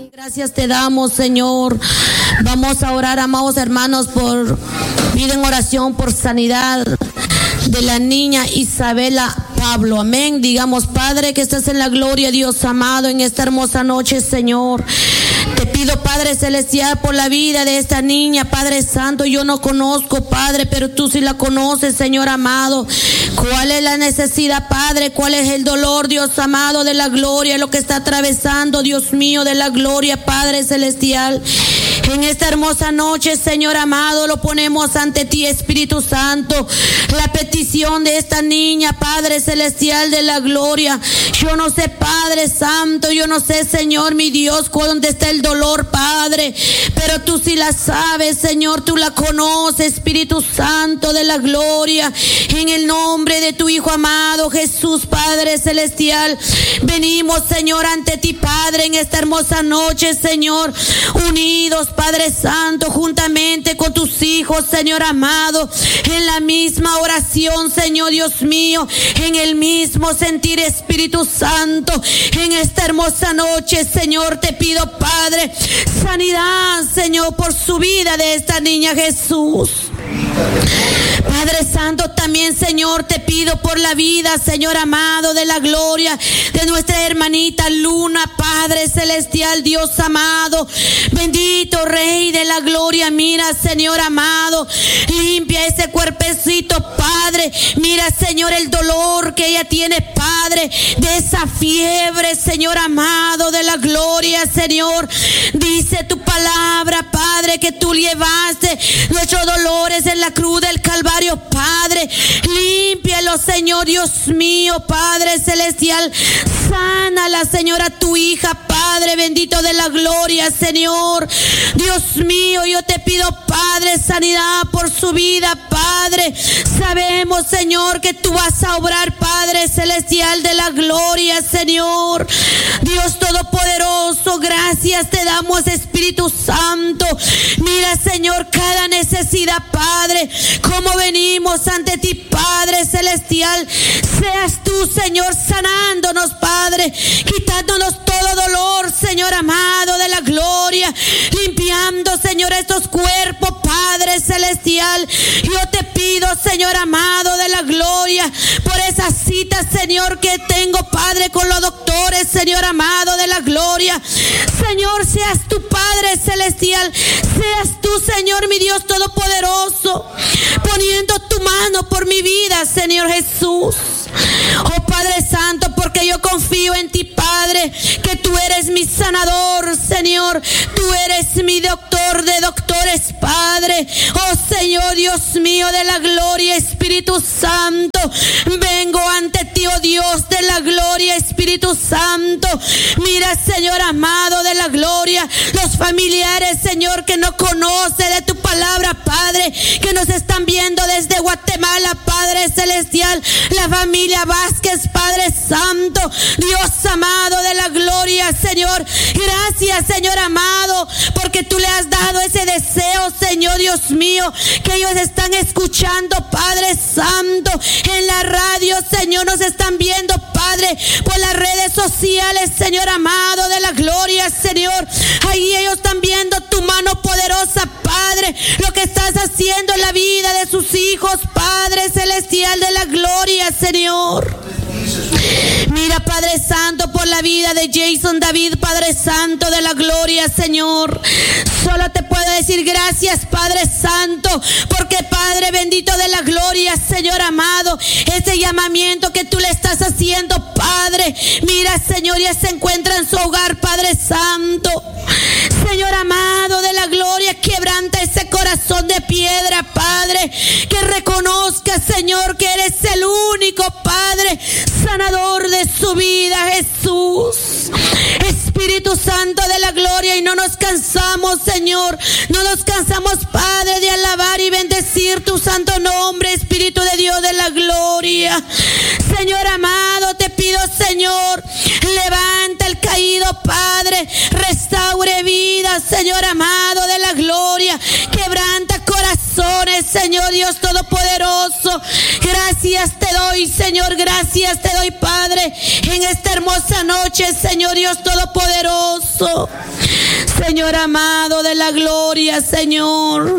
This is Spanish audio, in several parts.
Gracias te damos, Señor. Vamos a orar, amados hermanos, piden oración por sanidad de la niña Isabela Pablo. Amén. Digamos, Padre, que estás en la gloria, Dios amado, en esta hermosa noche, Señor. Te pido, Padre celestial, por la vida de esta niña, Padre santo. Yo no conozco, Padre, pero tú sí la conoces, Señor amado. ¿Cuál es la necesidad, Padre? ¿Cuál es el dolor, Dios amado, de la gloria? Lo que está atravesando, Dios mío, de la gloria, Padre celestial. En esta hermosa noche, Señor amado, lo ponemos ante ti, Espíritu Santo. La petición de esta niña, Padre celestial de la gloria. Yo no sé, Padre santo, yo no sé, Señor, mi Dios, dónde está el dolor, Padre. Pero tú sí la sabes, Señor, tú la conoces, Espíritu Santo de la gloria. En el nombre de tu Hijo amado, Jesús, Padre celestial. Venimos, Señor, ante ti, Padre, en esta hermosa noche, Señor, unidos, Padre Santo, juntamente con tus hijos, Señor amado, en la misma oración, Señor Dios mío, en el mismo sentir, Espíritu Santo. En esta hermosa noche, Señor, te pido, Padre, sanidad, Señor, por su vida de esta niña, Jesús. Padre Santo, también, Señor, te pido por la vida, Señor amado, de la gloria de nuestra hermanita Luna, Padre celestial, Dios amado, bendito Rey de la gloria. Mira, Señor amado, limpia ese cuerpecito, Padre. Mira, Señor, el dolor que ella tiene, Padre, de esa fiebre, Señor amado, de la gloria, Señor. Dice tu palabra, Padre, que tú llevaste nuestros dolores en la cruz del Calvario, Padre. Límpialo, Señor Dios mío, Padre celestial. Sánala, Señor, a tu hija, Padre bendito de la gloria, Señor. Dios mío, yo te pido, Padre, sanidad por su vida, Padre. Sabemos, Señor, que tú vas a obrar, Padre celestial de la gloria, Señor. Dios todopoderoso, gracias te damos, Espíritu Santo. Mira, Señor, cada necesidad, Padre, como venimos ante ti, Padre celestial. Seas tú, Señor, sanándonos, Padre, quitándonos todo dolor, Señor amado de la gloria, limpiando, Señor, estos cuerpos, Padre celestial. Yo te pido, Señor amado de la gloria, por esa cita, Señor, que tengo, Padre, con los doctores, Señor amado de la gloria. Señor, seas tu Padre celestial, seas tú, Señor, mi Dios todopoderoso, poniendo tu mano por mi vida, Señor Jesús. Oh Padre Santo, porque yo confío en ti, Padre, que tú eres mi sanador, Señor. Tú eres mi doctor de doctores, Padre. Oh Señor Dios mío de la gloria, Espíritu Santo, vengo ante ti, oh Dios de la gloria, Espíritu Santo. Mira, Señor amado de la gloria, los familiares, Señor, que no conocen de tu palabra, Padre, que nos están viendo desde Guatemala, Padre celestial, la familia Vázquez, Padre Santo, Dios amado de la gloria, Señor. Gracias, Señor amado, porque tú le has dado ese deseo, Señor Dios mío, que ellos están escuchando, Padre Santo, en la radio, Señor, nos están viendo, Padre, por las redes sociales, Señor amado de la gloria, Señor. Ahí ellos están viendo tu mano poderosa, Padre, lo que estás haciendo en la vida de sus hijos, Padre celestial de la gloria, Señor. Mira, Padre Santo, por la vida de Jason David, Padre Santo de la gloria, Señor. Solo te puedo decir gracias, Padre Santo, porque Padre bendito de la gloria, Señor amado, ese llamamiento que tú le estás haciendo, Padre, mira, Señor, ya se encuentra en su hogar, Padre Santo. Señor amado de la gloria, quebranta ese corazón de piedra, Padre, que reconozca, Señor, que eres el único, Padre, sanador de su vida, Jesús. Espíritu Santo de la gloria, y no nos cansamos, Señor, no nos cansamos, Padre, de alabar y bendecir tu santo nombre, Espíritu de Dios de la gloria. Señor amado, te pido, Señor, levanta el caído, Padre, restaure vida, Señor amado de la gloria, quebranta corazones, Señor Dios todopoderoso. Gracias, Gracias te doy, Señor, gracias te doy, Padre, en esta hermosa noche, Señor Dios Todopoderoso. Señor amado de la gloria, Señor.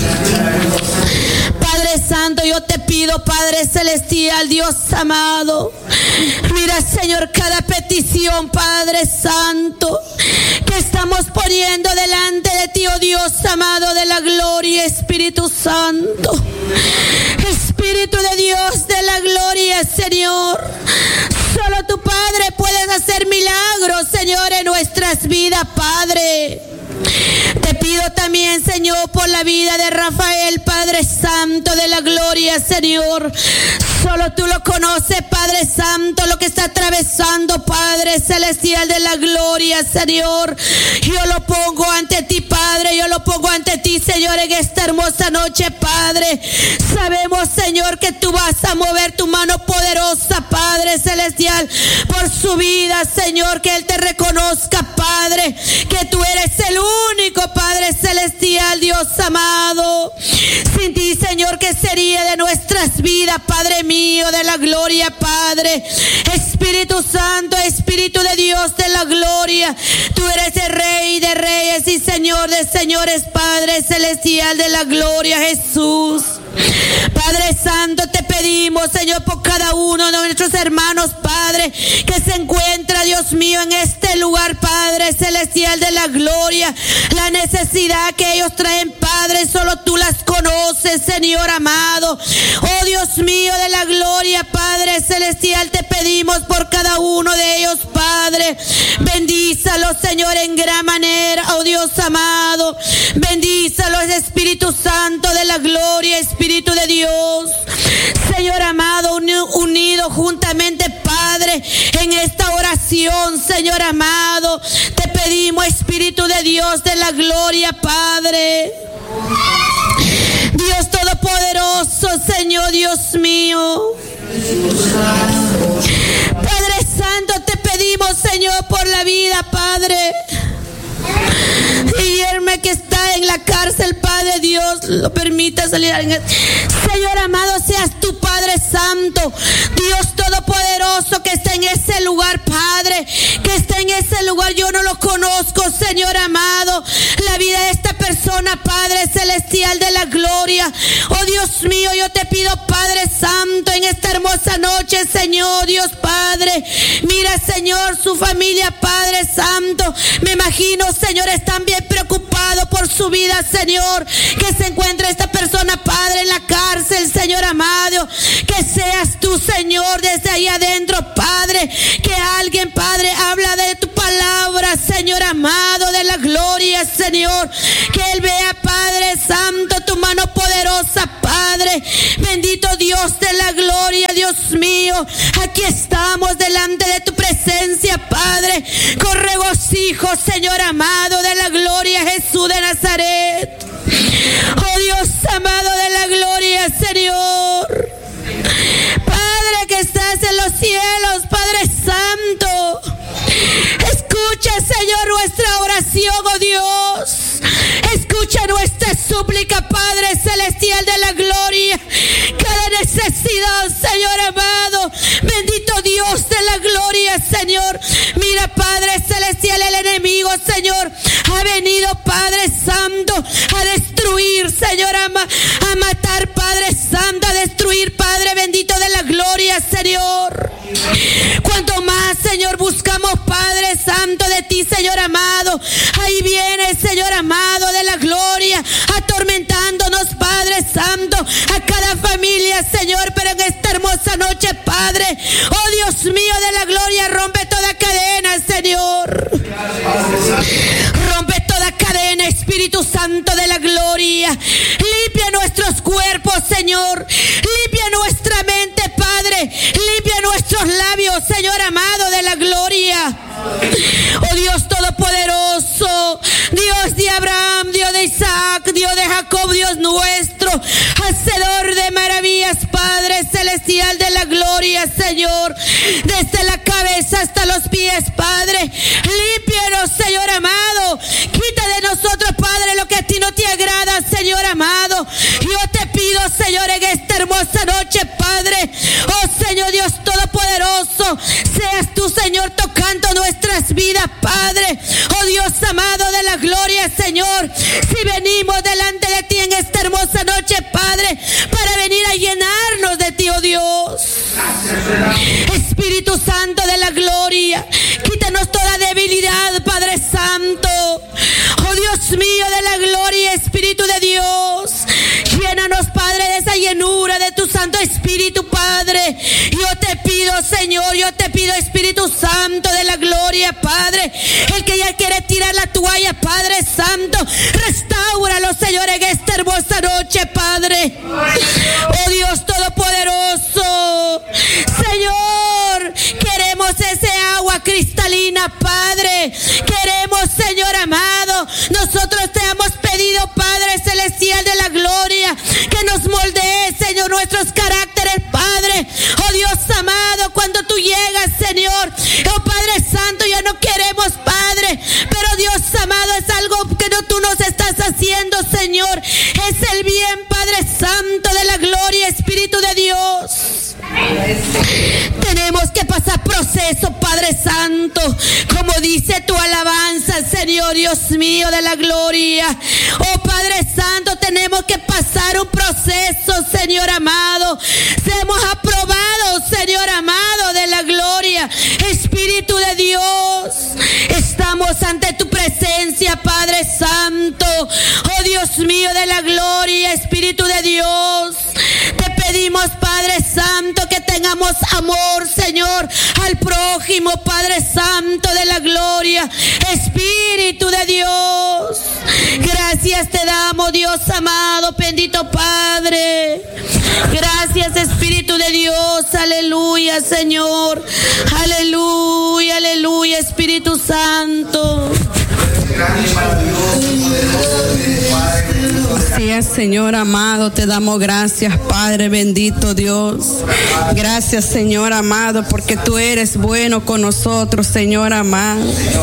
Padre Santo, yo te pido, Padre Celestial, Dios amado, mira, Señor, cada petición, Padre Santo, que estamos poniendo delante de ti, oh Dios amado de la gloria, Espíritu Santo, Espíritu de Dios de la gloria, Señor. Solo tu Padre puedes hacer milagros, Señor, en nuestras vidas, Padre. Te pido también, Señor, por la vida de Rafael, Padre Santo de la gloria, Señor. Solo tú lo conoces, Padre Santo, lo que está atravesando, Padre Celestial de la gloria, Señor. Yo lo pongo ante ti, Padre, yo lo pongo ante ti, Señor, en esta hermosa noche, Padre. Sabemos, Señor, que tú vas a mover tu mano poderosa, Padre Celestial, por su vida, Señor, que él te reconozca, Padre, que tú eres el único, Padre Celestial, Dios amado. Sin ti, Señor, ¿qué sería de nuestras vidas, Padre mío de la gloria, Padre? Espíritu Santo, Espíritu de Dios de la gloria, tú eres el Rey de reyes y Señor de señores, Padre Celestial de la gloria, Jesús. Padre Santo, te pedimos, Señor, por cada uno de nuestros hermanos, Padre, que se encuentra, Dios mío, en este lugar, Padre Celestial de la gloria. La necesidad que ellos traen, Padre, solo tú las conoces, Señor amado. Oh Dios mío de la gloria, Padre Celestial, te pedimos por cada uno de ellos, Padre. Bendízalos, Señor, en gran manera, oh Dios amado. Bendízalos, Espíritu Santo de la gloria, Espíritu de Dios. Señor amado, unido juntamente, Padre, en esta oración, Señor amado, te pedimos, Espíritu de Dios de la gloria, Padre. Dios Todopoderoso, Señor Dios mío. Padre Santo, te pedimos, Señor, por la vida, Padre. Guillermo, que está en la cárcel, Padre Dios, lo permita salir. Señor amado, seas tu Padre Santo, Dios Todopoderoso, que está en ese lugar, Padre, que está en ese lugar. Yo no lo conozco, Señor amado, la vida de esta persona, Padre Celestial de la gloria. Oh Dios mío, yo te pido, Padre Santo, en esta hermosa noche, Señor Dios Padre, mira, Señor, su familia, Padre Santo. Me imagino, Señor, están bien preocupados por su vida, Señor, que se encuentra esta persona, Padre, en la cárcel, Señor amado. Que seas tú, Señor, desde ahí adentro, Padre, que alguien, Padre, habla de tu palabra, Señor amado de la gloria, Señor, que él vea, Padre Santo, tu mano poderosa, Padre. Bendito Dios de la gloria, Dios mío, aquí estamos delante de tu presencia, Padre, con regocijo, Señor amado de la gloria, Jesús de Nazaret. Oh Dios amado de la gloria, Señor, Padre que estás en los cielos, Padre Santo, escucha, Señor, nuestra oración, oh Dios. Escucha nuestra súplica, Padre Celestial de la gloria. Cada necesidad, Señor amado, bendito Dios de la gloria, Señor. Mira, Padre Celestial, el enemigo, Señor, ha venido, Padre Santo, a destruir, Señor, a matar, Padre Santo, a destruir, Padre bendito de la gloria, Señor. Cuanto más, Señor, buscamos, Padre Santo, de ti, Señor amado, ahí viene, Señor amado de la gloria, atormentándonos, Padre Santo, a cada familia, Señor. Pero en esta hermosa noche, Padre, oh Dios mío de la gloria, rompe toda cadena, Señor. Rompe toda cadena, Espíritu Santo de la gloria. Limpia nuestros cuerpos, Señor. Limpia nuestra mente, Padre. Limpia nuestros labios, Señor amado de la gloria. Oh Dios Todopoderoso, Dios de Abraham, Dios de Isaac, Dios de Jacob, Dios nuestro, hacedor de maravillas, Padre Celestial de la gloria, Señor, desde la cabeza hasta los pies, Padre. Límpianos, Señor amado. Quita de nosotros, Padre, lo que a ti no te agrada, Señor amado. Yo te pido, Señor, en esta hermosa noche, Padre, nuestras vidas, Padre. Oh Dios amado de la gloria, Señor, si venimos delante de ti en esta hermosa noche, Padre, para venir a llenarnos de ti, oh Dios. Espíritu Santo de la gloria, quítanos toda debilidad, Padre Santo. Oh Dios mío de la gloria, Espíritu de Dios, llénanos, Padre, de esa llenura de tu Santo Espíritu, Padre. Yo te pido, Señor, yo te pido, Espíritu Santo de la gloria, Padre, el que ya quiere tirar la toalla, Padre Santo, restáuralo, Señor, en esta hermosa noche, Padre. Oh Dios todopoderoso, Señor, queremos ese agua cristalina, Padre. Queremos, Señor amado, nosotros te hemos pedido, Padre celestial de la gloria, que nos moldee, Señor, nuestros caracteres, Padre. Oh Dios amado, cuando tú llegas, Señor, oh Padre Santo, ya no queremos, Padre, pero Dios amado, es algo que tú nos estás haciendo, Señor. Es el bien, Padre Santo de la gloria, Espíritu de Dios. Tenemos que pasar proceso, Padre Santo, como dice tu alabanza, Señor Dios mío de la gloria. Oh Padre Santo, tenemos que pasar un proceso, Señor amado. Seamos aprobados, Señor amado de la gloria, Espíritu de Dios. Estamos ante tu presencia, Padre Santo. Oh Dios mío de la gloria, Espíritu de Dios. Te pedimos, Padre Santo, que tengamos amor, Señor, al prójimo, Padre Santo de la gloria, Espíritu de Dios. Gracias te damos, Dios amado, bendito Padre. Gracias, Espíritu de Dios. Aleluya, Señor. Aleluya, aleluya, Espíritu Santo. Así es, Señor amado, te damos gracias, Padre bendito Dios. Gracias, Señor amado, porque tú eres bueno con nosotros, Señor amado.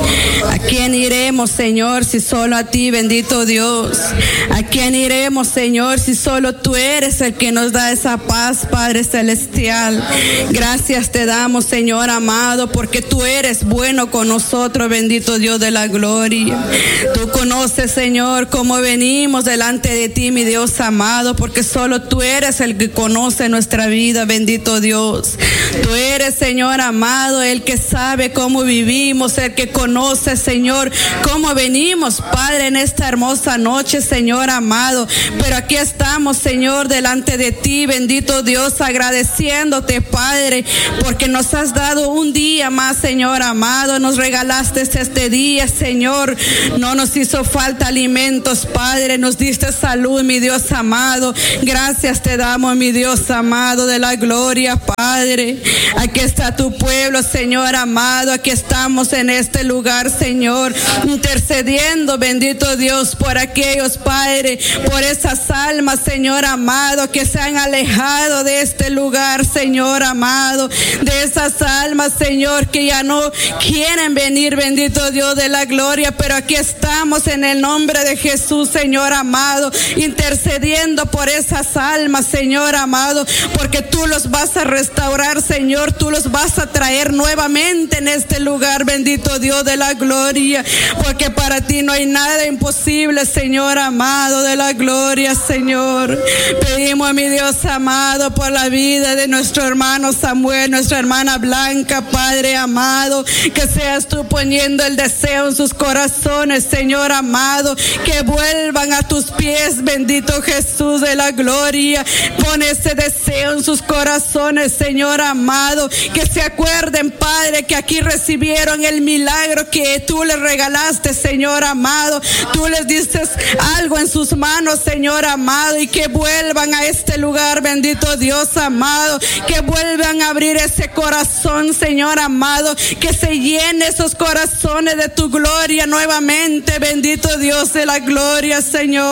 ¿A quién iremos, Señor, si solo a ti, bendito Dios? ¿A quién iremos, Señor, si solo tú eres el que nos da esa paz, Padre celestial? Gracias te damos, Señor amado, porque tú eres bueno con nosotros, bendito Dios de la gloria. Tú conoces, Señor, cómo venimos delante de ti, mi Dios amado, porque solo tú eres el que conoce nuestra vida, bendito Dios. Tú eres, Señor amado, el que sabe cómo vivimos, el que conoce, Señor, cómo venimos, Padre, en esta hermosa noche, Señor amado. Pero aquí estamos, Señor, delante de ti, bendito Dios, agradeciéndote, Padre, porque nos has dado un día más, Señor amado. Nos regalaste este día, Señor. No nos hizo falta alimentos, Padre, nos diste salud, mi Dios amado. Gracias te damos, mi Dios amado de la gloria, Padre. Aquí está tu pueblo, Señor amado. Aquí estamos en este lugar, Señor, intercediendo, bendito Dios, por aquellos, Padre, por esas almas, Señor amado, que se han alejado de este lugar, Señor amado, de esas almas, Señor, que ya no quieren venir, bendito Dios de la gloria, pero aquí estamos en el nombre de Jesús, Señor amado, intercediendo por esas almas, Señor amado, porque tú los vas a restaurar, Señor, tú los vas a traer nuevamente en este lugar, bendito Dios de la gloria, porque para ti no hay nada imposible, Señor amado de la gloria, Señor. Pedimos a mi Dios amado por la vida de nuestro hermano Samuel, nuestra hermana Blanca, Padre amado, que seas tú poniendo el deseo en sus corazones, Señor amado, que vuelvan a tus pies, bendito Jesús de la gloria. Pon ese deseo en sus corazones, Señor amado, que se acuerden, Padre, que aquí recibieron el milagro que tú les regalaste, Señor amado. Tú les diste algo en sus manos, Señor amado, y que vuelvan a este lugar, bendito Dios amado, que vuelvan a abrir ese corazón, Señor amado, que se llene esos corazones de tu gloria nuevamente, bendito Dios de la gloria, Señor.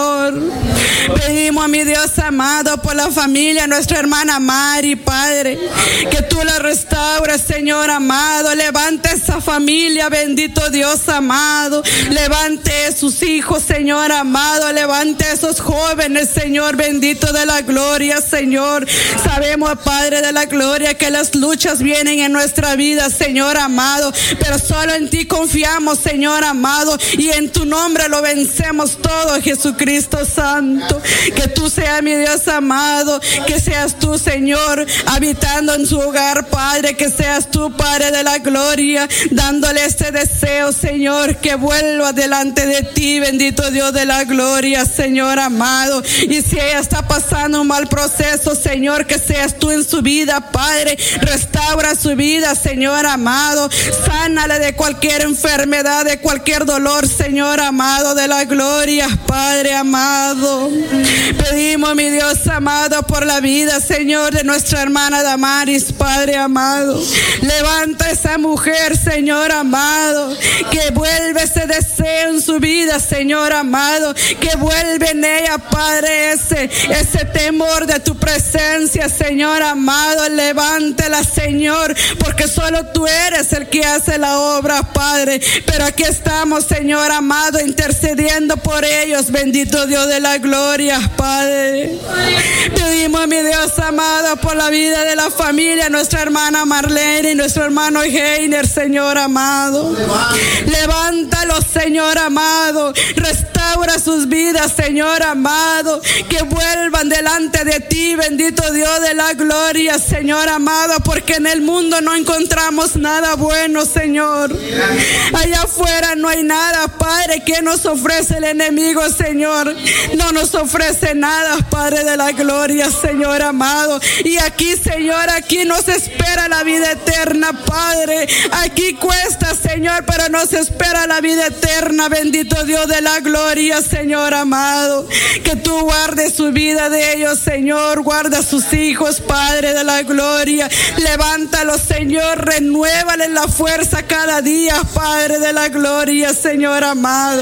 Pedimos, mi Dios amado, por la familia, nuestra hermana Mari, Padre, que tú la restaures, Señor amado. Levante esa familia, bendito Dios amado. Levante sus hijos, Señor amado. Levante esos jóvenes, Señor bendito de la gloria, Señor. Sabemos, Padre de la gloria, que las luchas vienen en nuestra vida, Señor amado, pero solo en ti confiamos, Señor amado, y en tu nombre lo vencemos todo, Jesucristo Santo. Que tú seas, mi Dios amado, que seas tú, Señor, habitando en su hogar, Padre, que seas tú, Padre de la gloria, dándole este deseo, Señor, que vuelva delante de ti, bendito Dios de la gloria, Señor amado. Y si ella está pasando un mal proceso, Señor, que seas tú en su vida, Padre, restaura su vida, Señor amado, sánale de cualquier enfermedad, de cualquier dolor, Señor amado de la gloria, Padre amado. Pedimos, mi Dios amado, por la vida, Señor, de nuestra hermana Damaris, Padre amado. Levanta esa mujer, Señor amado, que vuelve ese deseo en su vida, Señor amado, que vuelve en ella, Padre, ese temor de tu presencia, Señor amado. Levántela, Señor, porque solo tú eres el que hace la obra, Padre. Pero aquí estamos, Señor amado, intercediendo por ellos, bendito Dios de la gloria, Padre. Pedimos, mi Dios amado, por la vida de la familia, nuestra hermana Marlene y nuestro hermano Heiner, Señor amado. Levántalos, Señor amado, restaura sus vidas, Señor amado, que vuelvan delante de ti, bendito Dios de la gloria, Señor amado, porque en el mundo no encontramos nada bueno, Señor. Allá afuera no hay nada, Padre. ¿Qué nos ofrece el enemigo, Señor? No nos ofrece nada, Padre de la gloria, Señor amado. Y aquí, Señor, aquí nos espera la vida eterna, Padre. Aquí cuesta, Señor, pero nos espera la vida eterna, bendito Dios de la gloria, Señor amado. Que tú guardes su vida de ellos, Señor. Guarda a sus hijos, Padre de la gloria. Levántalos, Señor. Renuévale la fuerza cada día, Padre de la gloria, Señor amado.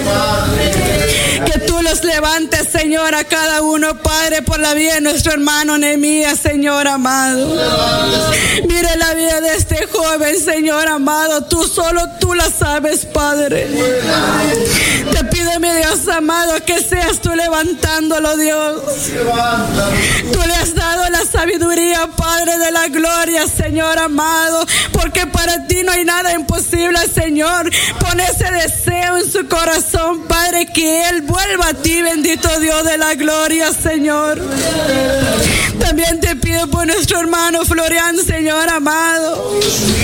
Que tú los levantes, Señor, a cada uno, Padre, por la vida de nuestro hermano Nehemías, Señor amado. Mire la vida de este joven, Señor amado. Solo tú la sabes, Padre. Te pido, mi Dios amado, que seas tú levantándolo, Dios. Tú le has dado la sabiduría, Padre de la gloria, Señor amado, porque para ti no hay nada imposible, Señor. Pon ese deseo en su corazón, Padre, que él vuelva a ti, bendito Dios de la gloria, Señor. También te pido por nuestro hermano Florian, Señor amado,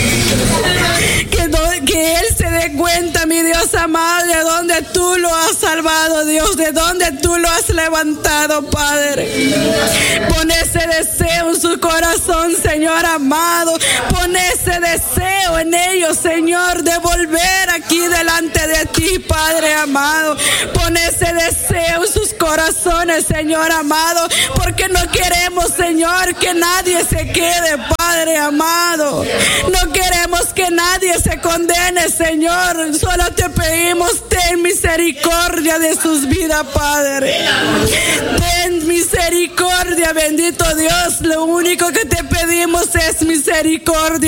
que él se dé cuenta, mi Dios amado, de dónde tú lo has salvado, Dios, de dónde tú lo has levantado, Padre. Pon ese deseo en su corazón, Señor amado. Pon ese deseo en ellos, Señor, de volver aquí delante de ti, Padre amado. Pon ese deseo en sus corazones, Señor amado, porque no queremos, Señor, que nadie se quede, Padre amado. No queremos que nadie se condene, Señor. Solo te pedimos, ten misericordia de sus vidas, Padre. Ten misericordia, bendito Dios. Lo único que te pedimos es misericordia.